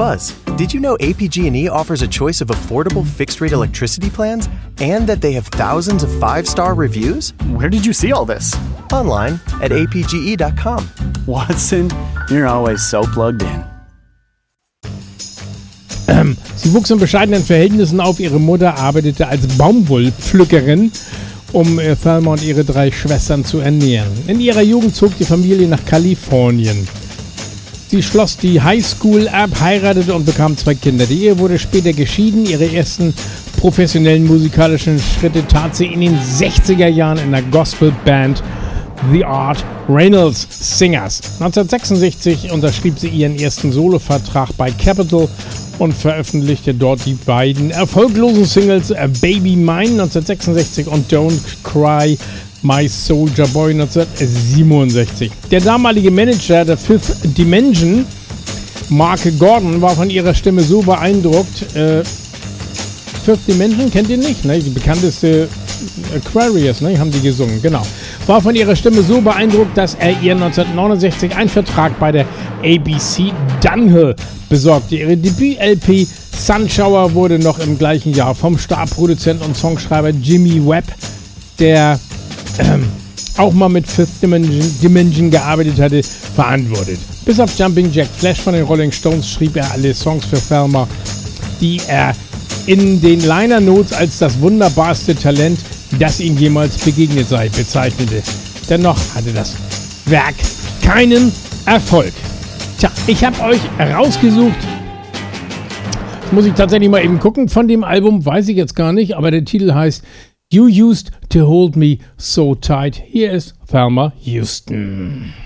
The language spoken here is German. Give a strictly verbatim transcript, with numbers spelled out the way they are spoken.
Buzz, did you know A P G and E offers a choice of affordable fixed-rate electricity plans and that they have thousands of five-star reviews? Where did you see all this? Online at A P G E dot com. Watson, you're always so plugged in. Ähm, sie wuchs in bescheidenen Verhältnissen auf. Ihre Mutter arbeitete als Baumwollpflückerin, um äh, Thelma und ihre drei Schwestern zu ernähren. In ihrer Jugend zog die Familie nach Kalifornien. Sie schloss die Highschool ab, heiratete und bekam zwei Kinder. Die Ehe wurde später geschieden. Ihre ersten professionellen musikalischen Schritte tat sie in den sechziger Jahren in der Gospelband The Art Reynolds Singers. neunzehnhundertsechsundsechzig unterschrieb sie ihren ersten Solovertrag bei Capitol und veröffentlichte dort die beiden erfolglosen Singles Baby Mine neunzehnhundertsechsundsechzig und Don't Cry My Soldier Boy neunzehnhundertsiebenundsechzig. Der damalige Manager der Fifth Dimension, Mark Gordon, war von ihrer Stimme so beeindruckt. Äh, Fifth Dimension kennt ihr nicht, ne? Die bekannteste Aquarius, ne? Haben die gesungen, genau. War von ihrer Stimme so beeindruckt, dass er ihr neunzehnhundertneunundsechzig einen Vertrag bei der A B C Dunhill besorgte. Ihre Debüt-L P Sunshower wurde noch im gleichen Jahr vom Starproduzent und Songschreiber Jimmy Webb, der ähm, auch mal mit Fifth Dimension, Dimension gearbeitet hatte, verantwortet. Bis auf Jumping Jack Flash von den Rolling Stones schrieb er alle Songs für Thelma, die er in den Liner Notes als das wunderbarste Talent, das ihm jemals begegnet sei, bezeichnete. Dennoch hatte das Werk keinen Erfolg. Tja, ich habe euch rausgesucht. Das muss ich tatsächlich mal eben gucken. Von dem Album weiß ich jetzt gar nicht, aber der Titel heißt You Used to Hold Me So Tight. Hier ist Thelma Houston.